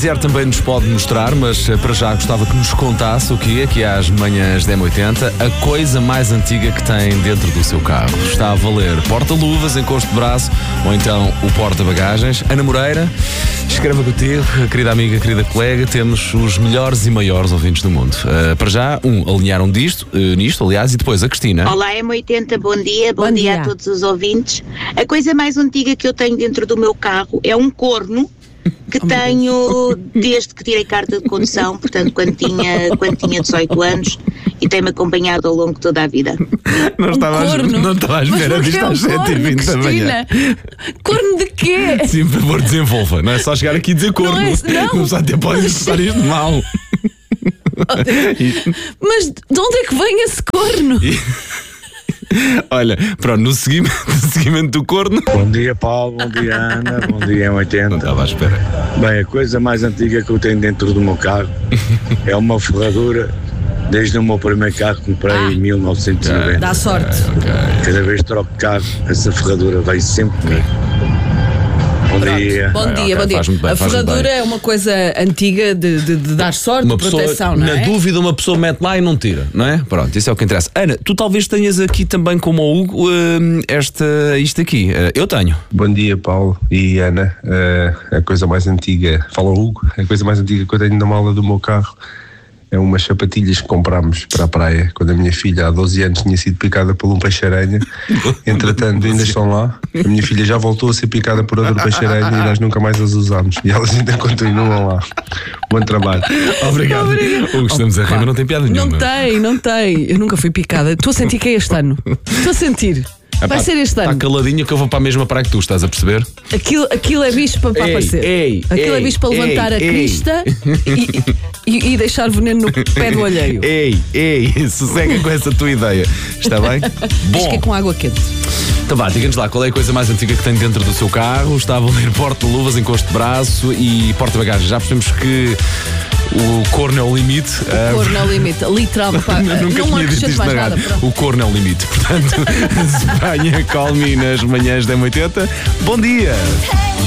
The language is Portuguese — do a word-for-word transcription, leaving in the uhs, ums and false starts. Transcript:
quiser também nos pode mostrar, mas para já gostava que nos contasse o que é que às manhãs da M oitenta, a coisa mais antiga que tem dentro do seu carro. Está a valer porta-luvas, encosto de braço ou então o porta-bagagens. Ana Moreira, escreva contigo, querida amiga, querida colega, temos os melhores e maiores ouvintes do mundo. Uh, para já, um, alinharam disto, uh, nisto, aliás, e depois a Cristina. Olá, M oitenta, bom dia, bom, Bom dia. dia a todos os ouvintes. A coisa mais antiga que eu tenho dentro do meu carro é um corno que Oh, tenho desde que tirei carta de condução, portanto, quando tinha, quando tinha dezoito anos, e tem-me acompanhado ao longo de toda a vida. Não estava à- corno? não estava à espera Mas disto porquê às um sete e corno, vinte da manhã. Cristina? Corno de quê? Sim, por favor, desenvolva. Não é só chegar aqui e dizer corno. Não é- não. Começar até pode interpretar isto mal. Mas de onde é que vem esse corno? Olha, pronto, no seguimento, no seguimento do corno. Bom dia, Paulo. Bom dia, Ana. Bom dia, M Não oitenta. estava à espera. Bem, a coisa mais antiga que eu tenho dentro do meu carro é uma ferradura. Desde o meu primeiro carro que comprei Ah. em mil novecentos e noventa. Dá sorte. Cada vez que troco de carro, essa ferradura veio sempre comigo. Bom dia. Bom Ah, dia, ok, bom dia. faz muito bem, A faz muito ferradura bem. é uma coisa antiga de, de- de dar sorte, Uma de pessoa, proteção, não na é? dúvida, uma pessoa mete lá e não tira, não é? Pronto, isso é o que interessa. Ana, tu talvez tenhas aqui também, como o Hugo, hum, esta, isto aqui. Uh, Eu tenho. Bom dia, Paulo e Ana. Uh, a coisa mais antiga, fala o Hugo, a coisa mais antiga que eu tenho na mala do meu carro é umas sapatilhas que comprámos para a praia quando a minha filha há doze anos tinha sido picada por um peixe-aranha. Entretanto, ainda estão lá. A minha filha já voltou a ser picada por outro peixe-aranha e nós nunca mais as usámos. E elas ainda continuam lá. Bom trabalho. Obrigado. Hugo, estamos a rir, mas não tem piada Não nenhuma. tem, não tem. Eu nunca fui picada. Estou a sentir que é este ano. Estou a sentir. Vai ser este Está ano. caladinho que eu vou para a mesma praia que tu, estás a perceber? Aquilo, aquilo é bicho para, para Ei, aparecer. ei, aquilo é ei, bicho para levantar ei, a ei. crista e, e- e deixar veneno no pé do alheio. Ei, ei, sossega com essa tua ideia. Está bem? Diz que é com água quente. Então vá, diga-nos lá, qual é a coisa mais antiga que tem dentro do seu carro? Está a valer porta-luvas, encosto de braço e porta-bagagens. Já percebemos que o corno é o limite. Ah, Corno ao limite, literalmente. pá, Nunca não tinha dito acrescento isto na mais nada. rádio. Pronto. O corno é o limite. Portanto, Espanha, Call Me nas manhãs da M oitenta. Bom dia!